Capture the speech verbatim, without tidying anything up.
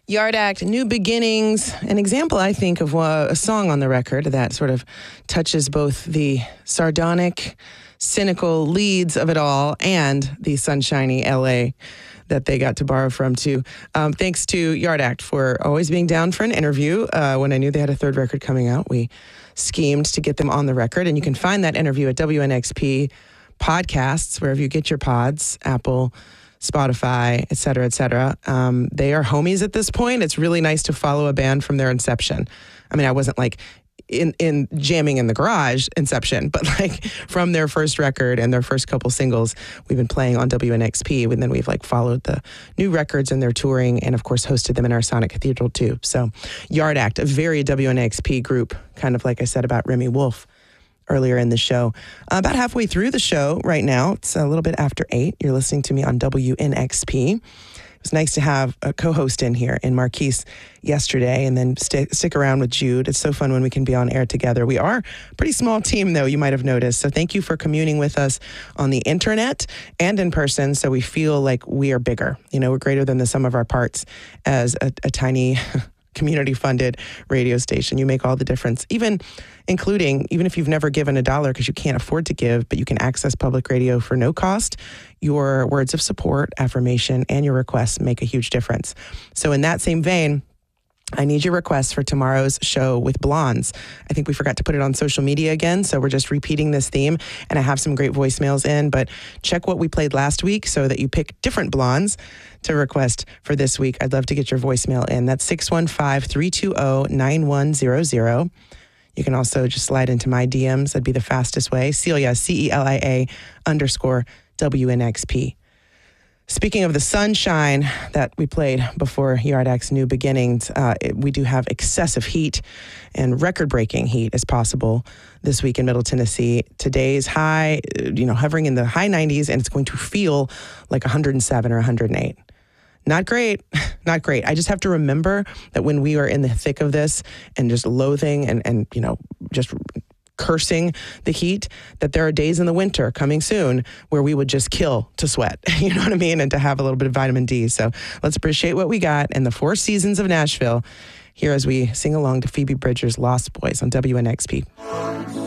Yard Act, New Beginnings, an example, I think, of a song on the record that sort of touches both the sardonic, cynical leads of it all and the sunshiny L A that they got to borrow from, too. Um, thanks to Yard Act for always being down for an interview. Uh, when I knew they had a third record coming out, we schemed to get them on the record. And you can find that interview at W N X P Podcasts, wherever you get your pods, Apple, Spotify, et cetera, et cetera. Um, they are homies at this point. It's really nice to follow a band from their inception. I mean, I wasn't like in, in jamming in the garage inception, but like from their first record and their first couple singles, we've been playing on W N X P. And then we've like followed the new records and their touring and of course hosted them in our Sonic Cathedral too. So Yard Act, a very W N X P group, kind of like I said about Remy Wolf earlier in the show. Uh, about halfway through the show right now. It's a little bit after eight. You're listening to me on W N X P. It was nice to have a co-host in here in Marquise yesterday and then st- stick around with Jude. It's so fun when we can be on air together. We are a pretty small team, though, you might have noticed. So thank you for communing with us on the internet and in person so we feel like we are bigger. You know, we're greater than the sum of our parts as a, a tiny community-funded radio station. You make all the difference, even including, even if you've never given a dollar because you can't afford to give, but you can access public radio for no cost, your words of support, affirmation, and your requests make a huge difference. So in that same vein, I need your requests for tomorrow's show with Blondes. I think we forgot to put it on social media again, so we're just repeating this theme, and I have some great voicemails in, but check what we played last week so that you pick different Blondes to request for this week. I'd love to get your voicemail in. That's six one five, three two zero, nine one zero zero. You can also just slide into my D Ms. That'd be the fastest way. Celia, C E L I A underscore W N X P. Speaking of the sunshine that we played before Yard Act's New Beginnings, uh, it, we do have excessive heat and record-breaking heat as possible this week in Middle Tennessee. Today's high, you know, hovering in the high nineties, and it's going to feel like one hundred seven or one hundred eight. Not great, not great. I just have to remember that when we are in the thick of this and just loathing and, and you know, just cursing the heat, that there are days in the winter coming soon where we would just kill to sweat, you know what I mean, and to have a little bit of vitamin D. So let's appreciate what we got and the four seasons of Nashville here as we sing along to Phoebe Bridgers' Lost Boys on W N X P.